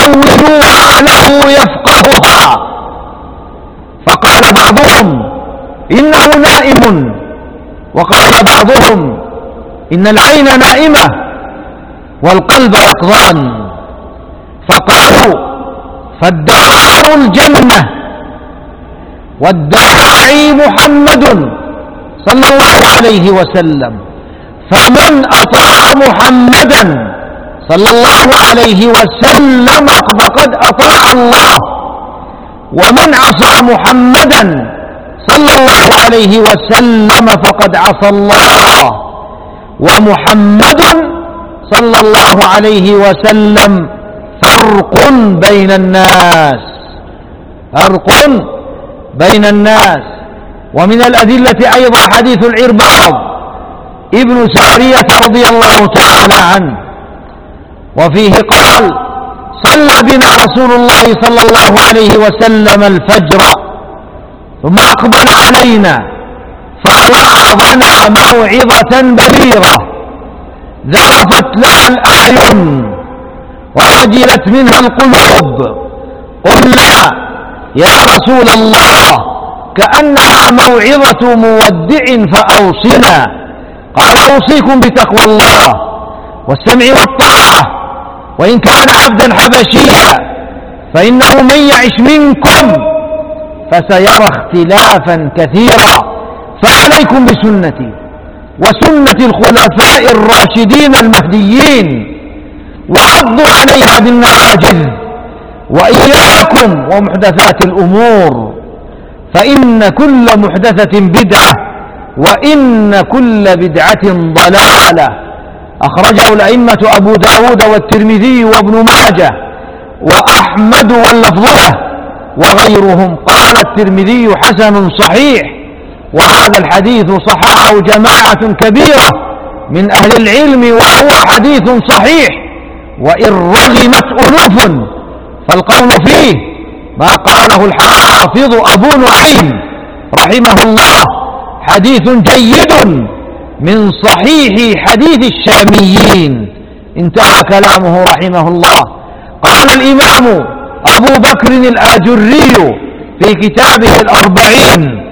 فأولوها له يفقهها. فقال بعضهم إنه نائم، وقال بعضهم إن العين نائمة والقلب يقظان. فقالوا فالدار الجنة والداعي محمد صلى الله عليه وسلم، فمن أطاع محمدا صلى الله عليه وسلم فقد أطاع الله، ومن عصى محمدا صلى الله عليه وسلم فقد عصى الله. ومحمد صلى الله عليه وسلم فرق بين الناس، فرق بين الناس. ومن الأدلة أيضا حديث العرباض ابن سارية رضي الله تعالى عنه، وفيه قال صلى بنا رسول الله صلى الله عليه وسلم الفجر ثم أقبل علينا فوعظنا موعظة بليغة ذرفت لها الأعين ووجلت منها القلوب. قلنا يا رسول الله كأنها موعظة مودع فأوصنا. قال أوصيكم بتقوى الله والسمع والطاعة، وإن كان عبدا حبشيا فإنه من يعش منكم فسيرى اختلافا كثيرا، فعليكم بسنتي وسنة الخلفاء الراشدين المهديين وعضوا عليها بالنواجذ، وإياكم ومحدثات الأمور، فإن كل محدثة بدعة وإن كل بدعة ضلالة. أخرجه الأئمة أبو داود والترمذي وابن ماجه وأحمد واللفظ له وغيرهم. قال الترمذي حسن صحيح، وهذا الحديث صححه جماعة كبيرة من أهل العلم، وهو حديث صحيح وإن رغمت ألوف، فالقول فيه ما قاله الحافظ أبو نعيم رحمه الله حديث جيد من صحيح حديث الشاميين. انتهى كلامه رحمه الله. قال الإمام أبو بكر الآجري في كتابه الأربعين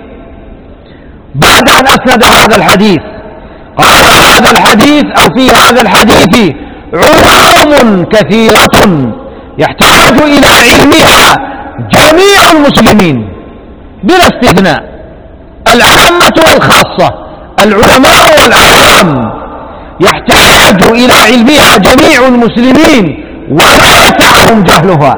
بعد أن أسند هذا الحديث قال هذا الحديث أو في هذا الحديث علوم كثيرة يحتاج إلى علمها جميع المسلمين بلا استثناء، العامة والخاصة، العلماء والعوام، يحتاج إلى علمها جميع المسلمين ولا يسعهم جهلها.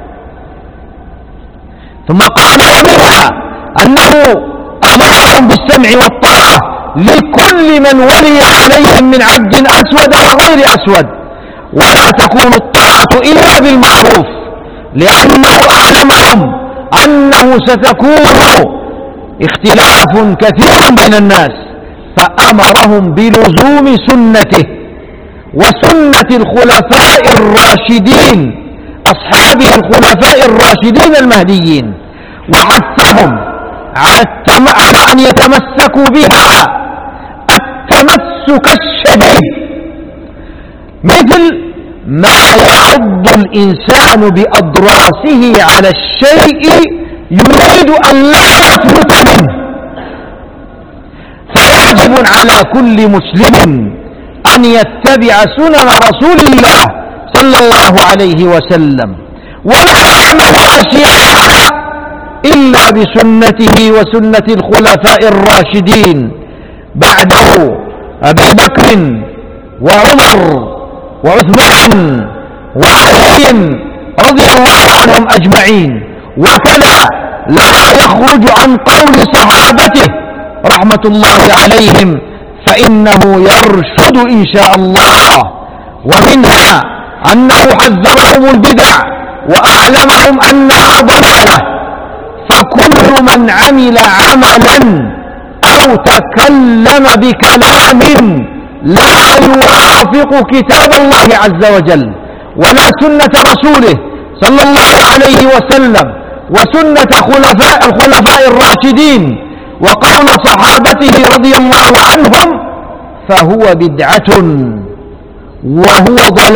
ثم قال ومنها أنه أمرهم بالسمع والطاعة لكل من ولي عليهم من عبد أسود وغير أسود، ولا تكون الطاعة إلا بالمعروف، لأنه أعلمهم أنه ستكون اختلاف كثير بين الناس، فأمرهم بلزوم سنته وسنة الخلفاء الراشدين أصحابه الخلفاء الراشدين المهديين، وحثهم على أن يتمسكوا بها التمسك الشديد، مثل ما يعض الإنسان بأضراسه على الشيء يريد أن لا يثبت منه. فواجب على كل مسلم أن يتبع سنن رسول الله صلى الله عليه وسلم، ولا يعمل أشياء إلا بسنته وسنة الخلفاء الراشدين بعده أبي بكر وعمر وعثمان وعلي رضي الله عنهم أجمعين. وكذا لا يخرج عن قول صحابته رحمة الله عليهم، فإنه يرشد إن شاء الله. ومنها أنه حذرهم البدع وأعلمهم أنها ضلالة، فكل من عمل عملا أو تكلم بكلام لا يوافق كتاب الله عز وجل ولا سنة رسوله صلى الله عليه وسلم وسنة الخلفاء الراشدين وقول صحابته رضي الله عنهم، فهو بدعة وهو